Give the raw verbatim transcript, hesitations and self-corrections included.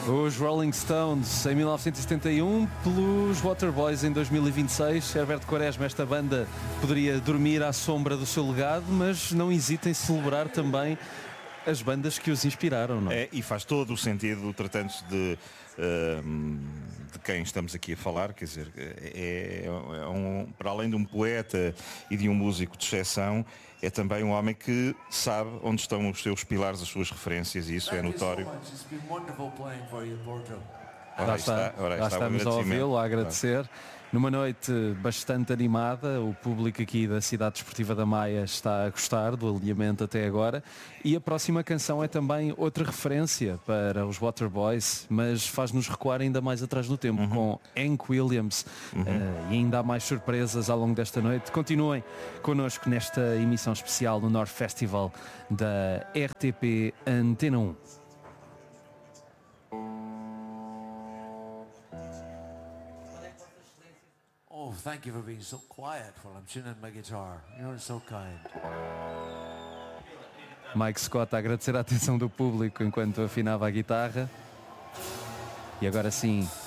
Os Rolling Stones em mil novecentos e setenta e um, pelos Waterboys em dois mil e vinte e seis. Herbert Quaresma, esta banda poderia dormir à sombra do seu legado, mas não hesita em celebrar também as bandas que os inspiraram, não é? É, e faz todo o sentido, tratando-se de, uh, de quem estamos aqui a falar, quer dizer, é, é um, para além de um poeta e de um músico de exceção, é também um homem que sabe onde estão os seus pilares, as suas referências, e isso é notório. Ora lá está, ora lá estamos a ouvi-lo, a agradecer. Numa noite bastante animada, o público aqui da Cidade Desportiva da Maia está a gostar do alinhamento até agora, e a próxima canção é também outra referência para os Waterboys, mas faz-nos recuar ainda mais atrás no tempo, uhum. com Hank Williams, uhum. uh, e ainda há mais surpresas ao longo desta noite. Continuem connosco nesta emissão especial do North Festival da R T P Antena um. Oh, thank you for being so quiet while I'm tuning my guitar. You're so kind. Mike Scott a agradecer a atenção do público enquanto afinava a guitarra. E agora sim,